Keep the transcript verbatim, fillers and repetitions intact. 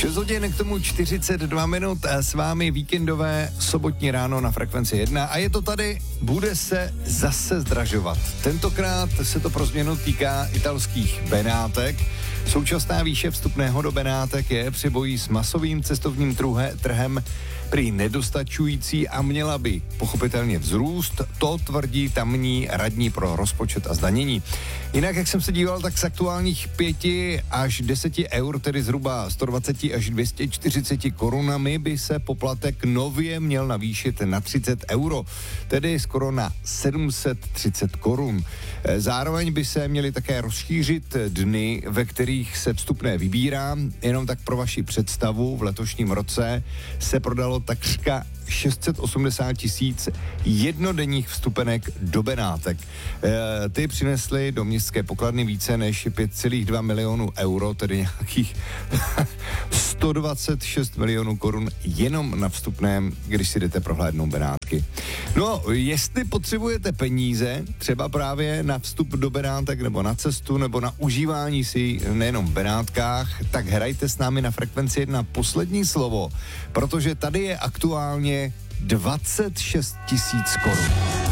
šest hodin k tomu čtyřicet dva minut a s vámi víkendové sobotní ráno na Frekvenci jedna a je to tady, bude se zase zdražovat. Tentokrát se to pro změnu týká italských Benátek. Současná výše vstupného do Benátek je při boji s masovým cestovním truhe, trhem prý nedostačující a měla by pochopitelně vzrůst. To tvrdí tamní radní pro rozpočet a zdanění. Jinak, jak jsem se díval, tak z aktuálních pěti až deseti eur, tedy zhruba sto dvacet až dvě stě čtyřicet korunami, by se poplatek nově měl navýšit na třicet euro, tedy skoro na sedm set třicet korun. Zároveň by se měly také rozšířit dny, ve kterých se vstupné vybírá. Jenom tak pro vaši představu, v letošním roce se prodalo takřka šest set osmdesát tisíc jednodenních vstupenek do Benátek. E, ty přinesly do městské pokladny více než pět celá dva milionu euro, tedy nějakých sto dvacet šest milionů korun jenom na vstupném, když si jdete prohlédnout Benátky. No, jestli potřebujete peníze, třeba právě na vstup do Benátek, nebo na cestu, nebo na užívání si nejenom v Benátkách, tak hrajte s námi na Frekvenci jedna poslední slovo, protože tady je aktuálně dvacet šest tisíc korun.